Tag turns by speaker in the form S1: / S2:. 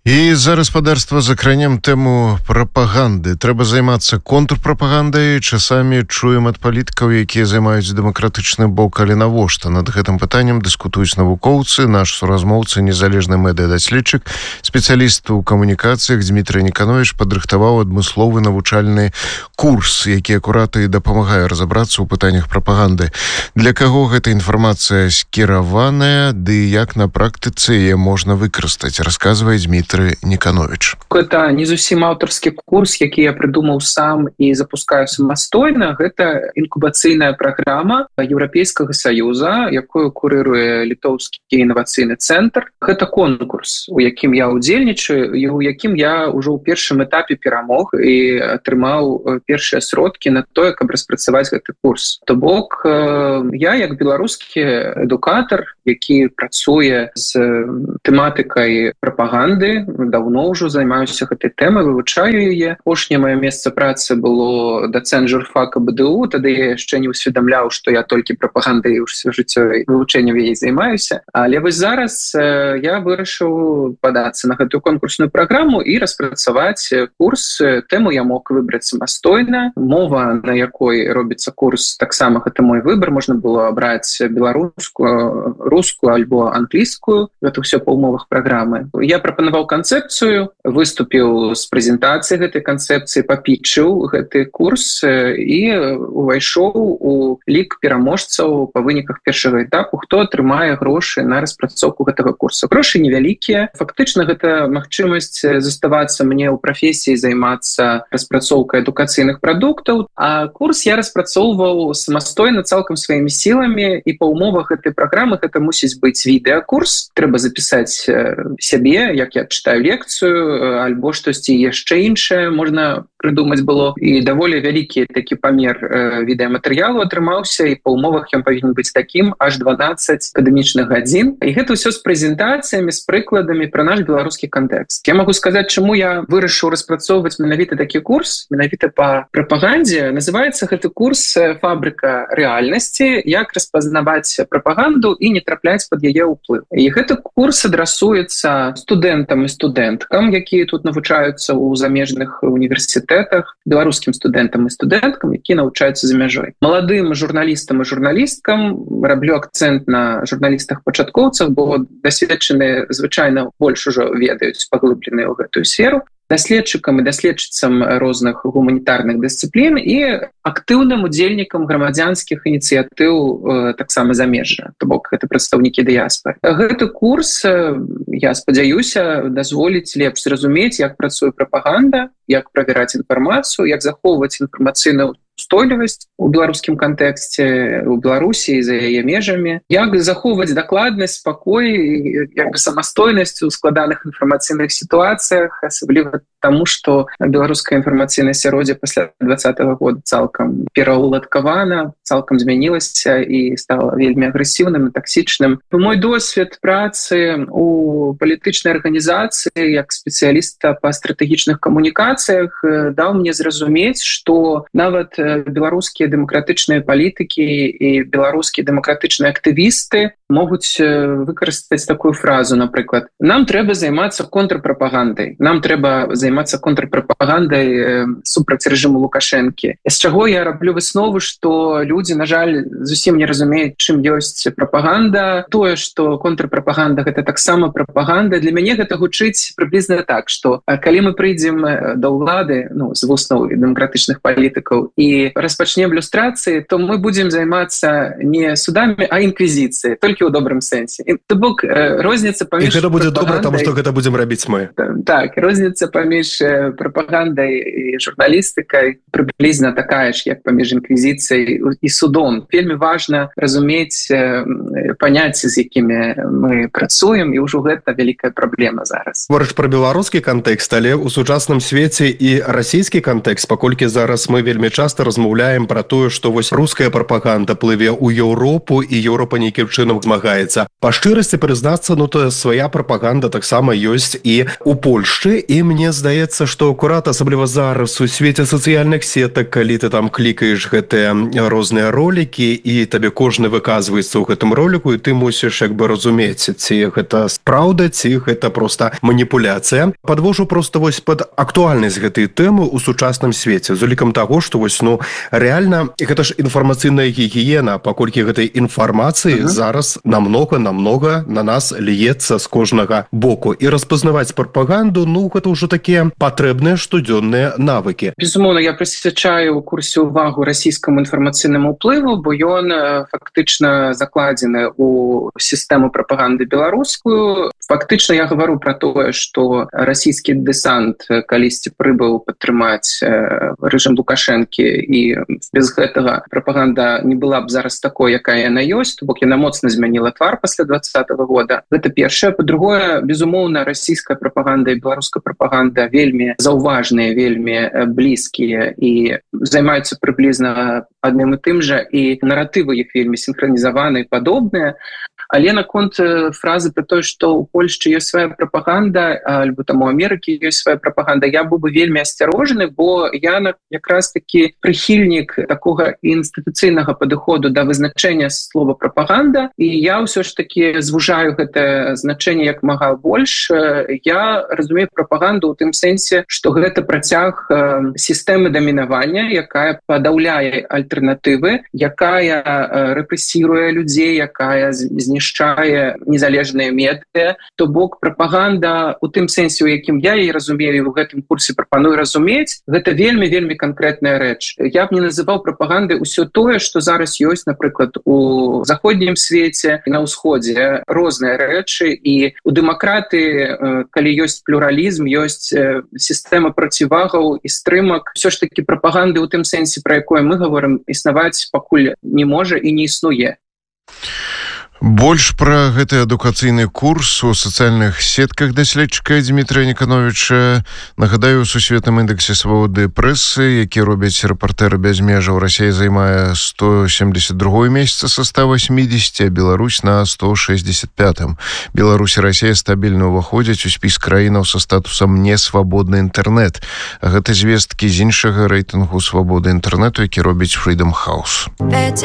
S1: І за гаспадарства закранем тэму прапаганды. Трэба займацца контрпрапагандай. Часамі чуем ад палітыкаў, якія займаюць дэмакратычны бок, але навошта? Над гэтым пытаннем дыскутуюць навукоўцы. Наш суразмоўца, незалежны медыадаследчык, спецыяліст у камунікацыях Дмітрый Никонович падрыхтаваў адмысловы навучальны курс, які акурат і дапамагае разабрацца ў пытаннях прапаганды. Для каго гэта інфармацыя скіраваная, ды як на практыцы яе можна выкарыстаць, расказвае Дмітрый Никонович.
S2: Это не зусім аўтарскі курс, які я придумаў сам і запускаю самастойна. Гэта інкубацыйная праграма Еўрапейскага Саюза, якую курыруе літоўскі інавацыйны цэнтр. Гэта конкурс, у якім я ўдзельнічаю, і у якім я ўжо ў першым этапе перамог і атрымаў першыя сродкі на тое, каб распрацаваць гэты курс. То бок, я як беларускі адукатар, які працуе з тэматыкай прапаганды, давно ўжо займаюся гэтай тэмай, вывучаю яе. Апошняе маё месца працы было дацэнт журфака БДУ, тады я яшчэ не усведамляў, што я толькі прапагандай ўсё жыццё вывучэннем яе займаюся. Але вось зараз я вырашыў падацца на гэтую конкурсную праграму і распрацаваць курс. Тэму я мог выбраць самастойна. Мова, на якой робіцца курс, таксама гэта мой выбар. Можна было абраць беларускую, рускую альбо англійскую. Гэта ўсё па умовах праграмы. Я прапанаваў канцэпцыю, выступіў з прэзентацыяй гэтай канцэпцыі, папітчыў гэты курс і увайшоў у лік пераможцаў па выніках першага этапу, хто атрымае грошы на распрацоўку гэтага курса. Грошы невялікія. Фактычна гэта магчымасць заставацца мне ў прафесіі, займацца распрацоўкай адукацыйных прадуктаў, а курс я распрацоўваў самастойна цалкам сваімі сіламі, і па умовах гэтай праграмы гэта мусіць быць відэакурс. Трэба запісаць сябе, як я читаю лекцыю, альбо штосьці яшчэ іншае можна прыдумаць было. І даволі вялікі такі памер відэаматэрыялу атрымаўся, і па умовах ён павінен быць такім, аж 12 акадэмічных гадзін. І гэта ўсё з прэзентацыямі, з прыкладамі пра наш беларускі кантэкст. Я магу сказаць, чаму я вырашыў распрацоўваць менавіта такі курс, менавіта па прапагандзе. Называецца гэты курс «Фабрыка рэальнасці. Як распазнаваць прапаганду і не трапляць пад яе ўплыў». І гэты курс адрасуецца студэнтам і студэнткам, якія тут навучаюцца ў замежных універсітэтах, беларускім студэнтам і студэнткам, якія навучаюцца за мяжой. Маладым журналістам і журналісткам раблю акцэнт на журналістах-пачаткоўцах, бо дасведчаныя звычайна больш ужо ведаюць, паглыбленыя ў гэтую сферу. Даследчыкам і даследчыцам розных гуманітарных дысцыплін і актыўным удзельнікам грамадзянскіх ініцыятыў таксама замежжа, то бок гэта прадстаўнікі дыяспары. Гэты курс, я спадзяюся, дазволіць лепш зразумець, як працуе прапаганда, як правяраць інфармацыю, як захоўваць інфармацыйную устойлівасць у беларускім кантэксце, у Беларусі і за яе межамі, як захоўваць дакладнасць, спакой, як самастойнасць у складаных інфармацыйных сітуацыях, асабліва таму, што беларускае інфармацыйнае асяроддзе пасля 2020 года цалкам пераўладкавана, цалкам змянілася і стала вельмі агрэсіўным і таксічным. Мой досвед працы у палітычнай арганізацыі як спецыяліста па стратэгічных камунікацыях даў мне зразумець, што нават беларускія дэмакратычныя палітыкі і беларускія дэмакратычныя актывісты могуць выкарыстаць такую фразу, напрыклад: нам трэба займацца контрпрапагандай, нам трэба займацца контрпрапагандай супраць рэжыму Лукашэнкі. З чаго я раблю выснову, што людзі, на жаль, зусім не разумеюць, чым ёсць прапаганда. Тое, што контрпрапаганда — гэта таксама прапаганда. Для мяне гэта гучыць прыблізна так, што калі мы прыйдзем да ўлады, з вуснаў дэмакратычных палітыкаў, і распачнем люстрацыі, то мы будзем займацца не судамі, а інквізіцыяй, толькі ў добрым сэнсе. То бок розніца паміж...
S3: І гэта будзе добра, таму што гэта будзем рабіць мы.
S2: Так, розніца паміж прапагандай і журналістыкай прыблізна такая ж, як паміж інквізіцыяй і судом. Вельмі важна разумець паняцці, з якімі мы працуем, і ўжо гэта вялікая праблема зараз.
S3: Говорыш пра беларускі кантэкст, але ў сучасным свеце і расійскі кантэкст, паколькі зараз мы вельмі часта размаўляем пра тое, што вось руская прапаганда плыве ў Еўропу і Еўропа нейкім чынам змагаецца. Па шчырасці прызнацца, то свая прапаганда таксама ёсць і у Польшчы, і мне здаецца, што акурат асабліва зараз у свеце сацыяльных сетак, калі ты там клікаеш гэтыя розныя ролікі і табе кожны выказваецца ў гэтым роліку, і ты мусіш як бы разумець, ці гэта праўда, ці гэта проста маніпуляцыя. Падвожу проста вось пад актуальнасць гэтай тэмы ў сучасным свеце, з улікам таго, што вось рэальна гэта ж інфармацыйная гігіена, паколькі гэтай інфармацыі зараз намнога на нас льецца з кожнага боку. І распазнаваць прапаганду, гэта ўжо такія патрэбныя штодзённыя навыкі.
S2: Безумоўна, я прысвячаю ў курсе ўвагу расійскаму інфармацыйнаму ўплыву, бо ён фактычна закладзены ў сістэму прапаганды беларускую. Фактычна я гавару пра тое, што расійскі дэсант калісьці прыбыў падтрымаць рэжым Лукашэнкі, і без гэтага прапаганда не была б зараз такой, якая яна ёсць, то бок яна моцна змяніла твар пасля 2020 года. Гэта першае. Па-другое, безумоўна, расійская прапаганда і беларуская прапаганда вельмі заўважныя, вельмі блізкія і займаюцца прыблізна адным і тым жа, і наратывы іх вельмі сінхранізаваны і падобныя. Але наконт фразы пра тое, што ў Польшчы ёсць свая прапаганда, альбо там у Амерыкі ёсць свая прапаганда, я быў бы вельмі асцярожны, бо я якраз такі прыхільнік такога інстытуцыйнага падыходу да вызначэння слова прапаганда, і я ўсё ж такі звужаю гэта значэнне як мага больш. Я разумею прапаганду ў тым сэнсе, што гэта працяг сістэмы дамінавання, якая падаўляе альтэрнатывы, якая рэпрэсіруе людзей, якая знішчае незалежныя медыа. То бок прапаганда у тым сэнсе, у якім я яе разумею, і ў гэтым курсе прапаную разумець, гэта вельмі канкрэтная рэч. Я б не называў прапагандай усё тое, што зараз ёсць, напрыклад, у заходнім свеце, на ўсходзе. Розныя рэчы, і у дэмакратыі, калі ёсць плюралізм, ёсць сістэма процівагаў і стрымак, усё ж такі прапаганды ў тым сэнсе, пра якое мы гаворым, існаваць пакуль не можа і не існуе.
S1: Больш пра гэты адукацыйны курс у сацыяльных сетках даследчыка Дмітрия Никоновича. Нагадаю, у сусветным індэксе свабоды прэсы, які робяць рэпартэры без межаў, Расія займае 172 месца са 180, а Беларусь на 165. Беларусь і Расія стабільна ўваходзяць у спіс краінаў са статусам «несвабодны інтэрнэт». Гэта звесткі з іншага рэйтынгу свабоды інтэрнэту, які робіць Freedom House.